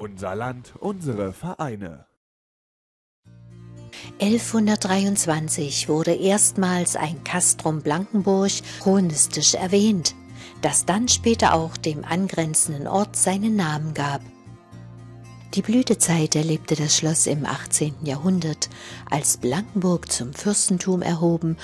Unser Land, unsere Vereine. 1123 wurde erstmals ein Castrum Blankenburg chronistisch erwähnt, das dann später auch dem angrenzenden Ort seinen Namen gab. Die Blütezeit erlebte das Schloss im 18. Jahrhundert, als Blankenburg zum Fürstentum erhoben